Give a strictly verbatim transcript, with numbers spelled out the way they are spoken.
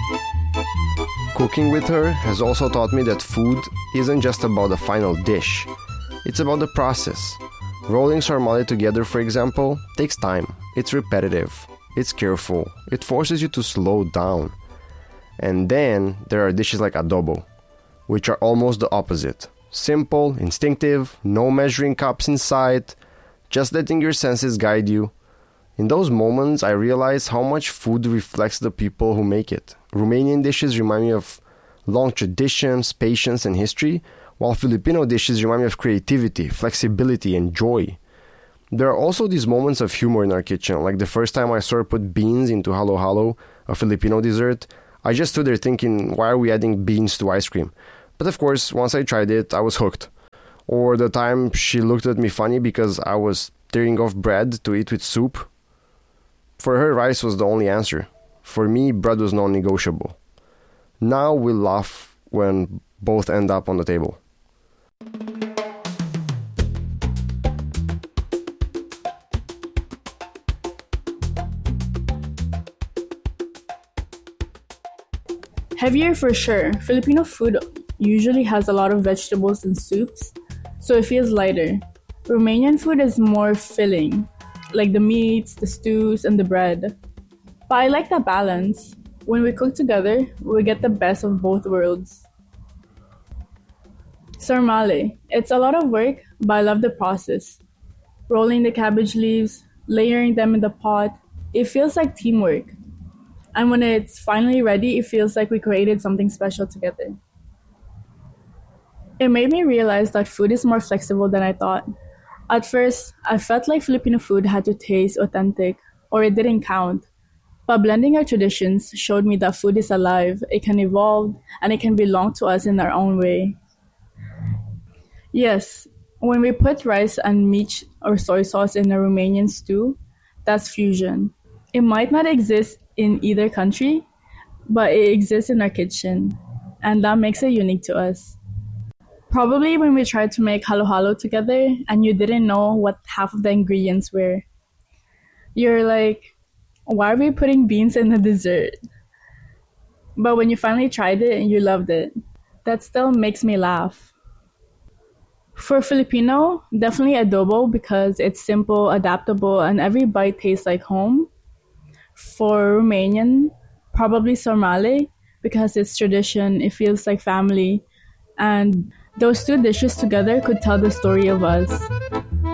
Cooking with her has also taught me that food isn't just about the final dish. It's about the process. Rolling sarmale together, for example, takes time. It's repetitive. It's careful. It forces you to slow down. And then there are dishes like adobo, which are almost the opposite. Simple, instinctive, no measuring cups in sight, just letting your senses guide you. In those moments, I realize how much food reflects the people who make it. Romanian dishes remind me of long traditions, patience, and history, while Filipino dishes remind me of creativity, flexibility, and joy. There are also these moments of humor in our kitchen, like the first time I saw her put beans into halo-halo, a Filipino dessert. I just stood there thinking, why are we adding beans to ice cream? But of course, once I tried it, I was hooked. Or the time she looked at me funny because I was tearing off bread to eat with soup. For her, rice was the only answer. For me, bread was non-negotiable. Now we laugh when both end up on the table. Heavier for sure. Filipino food usually has a lot of vegetables and soups, so it feels lighter. Romanian food is more filling, like the meats, the stews, and the bread. But I like that balance. When we cook together, we get the best of both worlds. Sarmale. It's a lot of work, but I love the process. Rolling the cabbage leaves, layering them in the pot, it feels like teamwork. And when it's finally ready, it feels like we created something special together. It made me realize that food is more flexible than I thought. At first, I felt like Filipino food had to taste authentic, or it didn't count. But blending our traditions showed me that food is alive, it can evolve, and it can belong to us in our own way. Yes, when we put rice and meat or soy sauce in a Romanian stew, that's fusion. It might not exist in either country, but it exists in our kitchen, and that makes it unique to us. Probably when we tried to make halo-halo together and you didn't know what half of the ingredients were. You're like, why are we putting beans in the dessert? But when you finally tried it and you loved it, that still makes me laugh. For Filipino, definitely adobo because it's simple, adaptable, and every bite tastes like home. For Romanian, probably sarmale because it's tradition, it feels like family, and those two dishes together could tell the story of us.